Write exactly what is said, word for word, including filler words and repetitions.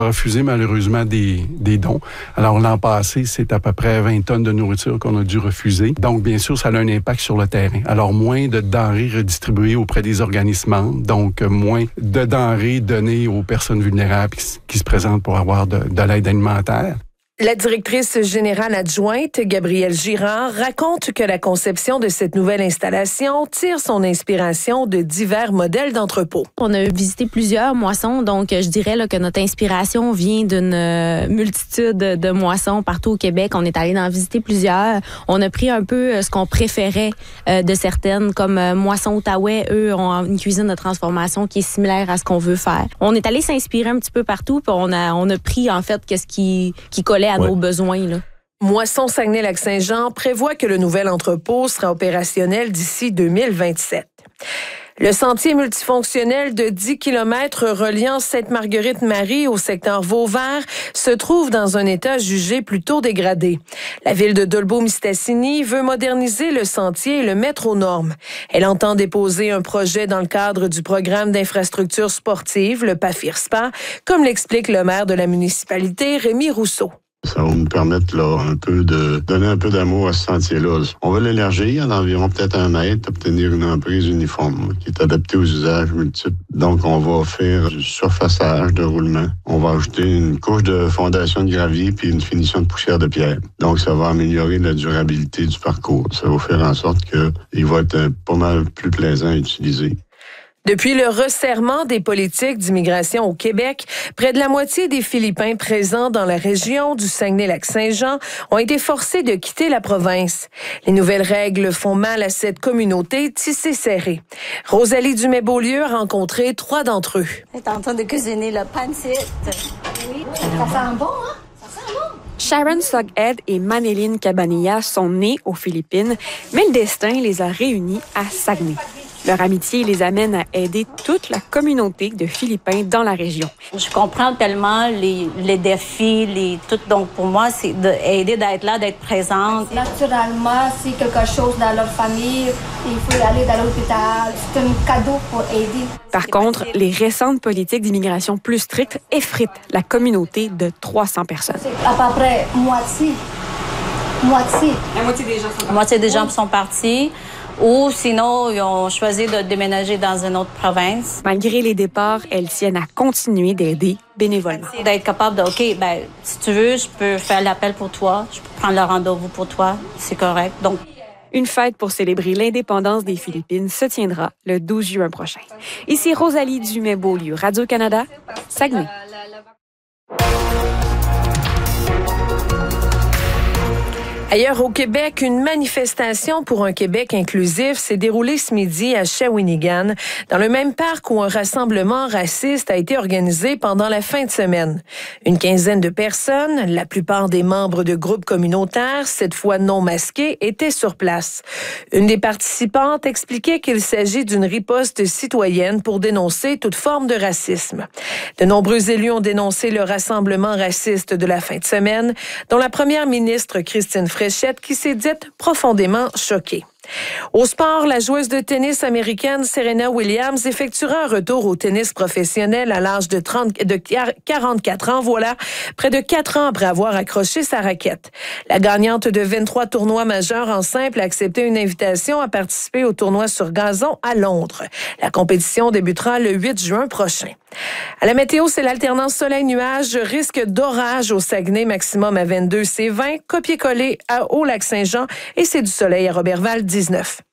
refusé malheureusement des, des dons. Alors l'an passé, c'est à peu près vingt tonnes de nourriture qu'on a dû refuser. Donc bien sûr, ça a un impact sur le terrain. Alors moins de denrées redistribuées auprès des organismes membres, donc moins de denrées données aux personnes vulnérables qui, qui se présentent pour avoir de, de l'aide alimentaire. La directrice générale adjointe, Gabrielle Girard, raconte que la conception de cette nouvelle installation tire son inspiration de divers modèles d'entrepôts. On a visité plusieurs moissons, donc je dirais là, que notre inspiration vient d'une euh, multitude de moissons partout au Québec. On est allé en visiter plusieurs. On a pris un peu euh, ce qu'on préférait euh, de certaines, comme euh, Moisson Outaouais. Eux ont une cuisine de transformation qui est similaire à ce qu'on veut faire. On est allé s'inspirer un petit peu partout, puis on a, on a pris en fait qu'est-ce qui, qui collait à ouais. nos besoins, là. Moisson Saguenay-Lac-Saint-Jean prévoit que le nouvel entrepôt sera opérationnel d'ici deux mille vingt-sept. Le sentier multifonctionnel de dix kilomètres reliant Sainte-Marguerite-Marie au secteur Vauvert se trouve dans un état jugé plutôt dégradé. La ville de Dolbeau-Mistassini veut moderniser le sentier et le mettre aux normes. Elle entend déposer un projet dans le cadre du programme d'infrastructure sportive, le P A F I R S P A, comme l'explique le maire de la municipalité, Rémi Rousseau. Ça va nous permettre là, un peu de donner un peu d'amour à ce sentier-là. On va l'élargir d'environ peut-être un mètre, obtenir une emprise uniforme qui est adaptée aux usages multiples. Donc, on va faire du surfaçage de roulement. On va ajouter une couche de fondation de gravier puis une finition de poussière de pierre. Donc, ça va améliorer la durabilité du parcours. Ça va faire en sorte qu'il va être pas mal plus plaisant à utiliser. Depuis le resserrement des politiques d'immigration au Québec, près de la moitié des Philippins présents dans la région du Saguenay-Lac-Saint-Jean ont été forcés de quitter la province. Les nouvelles règles font mal à cette communauté tissée serrée. Rosalie Dumais-Beaulieu a rencontré trois d'entre eux. Elle est en train de cuisiner le pancit. Oui, ça sent bon, hein? Ça sent bon. Sharon Soghead et Manéline Cabanilla sont nées aux Philippines, mais le destin les a réunis à Saguenay. Leur amitié les amène à aider toute la communauté de Philippins dans la région. Je comprends tellement les, les défis, les tout. Donc pour moi, c'est d'aider, d'être là, d'être présente. Naturellement, c'est quelque chose dans leur famille, il faut aller dans l'hôpital. C'est un cadeau pour aider. Par contre, les récentes politiques d'immigration plus strictes effritent la communauté de trois cents personnes. C'est à peu près moitié. Moitié. La moitié des gens sont partis. La moitié des gens sont partis. Ou sinon, ils ont choisi de déménager dans une autre province. Malgré les départs, elles tiennent à continuer d'aider bénévolement. D'être capable de, OK, ben, si tu veux, je peux faire l'appel pour toi, je peux prendre le rendez-vous pour toi, c'est correct. Donc, une fête pour célébrer l'indépendance des Philippines se tiendra le douze juin prochain. Ici Rosalie Dumais-Beaulieu, Radio-Canada, Saguenay. Ailleurs au Québec, une manifestation pour un Québec inclusif s'est déroulée ce midi à Shawinigan, dans le même parc où un rassemblement raciste a été organisé pendant la fin de semaine. Une quinzaine de personnes, la plupart des membres de groupes communautaires, cette fois non masqués, étaient sur place. Une des participantes expliquait qu'il s'agit d'une riposte citoyenne pour dénoncer toute forme de racisme. De nombreux élus ont dénoncé le rassemblement raciste de la fin de semaine, dont la première ministre Christine Fréchette, qui s'est dite profondément choquée. Au sport, la joueuse de tennis américaine Serena Williams effectuera un retour au tennis professionnel à l'âge de, trente, de quarante-quatre ans, voilà, près de quatre ans après avoir accroché sa raquette. La gagnante de vingt-trois tournois majeurs en simple a accepté une invitation à participer au tournoi sur gazon à Londres. La compétition débutera le huit juin prochain. À la météo, c'est l'alternance soleil-nuage, risque d'orage au Saguenay, maximum à vingt-deux, c'est vingt, copier-coller au Lac-Saint-Jean et c'est du soleil à Roberval, dix-neuf.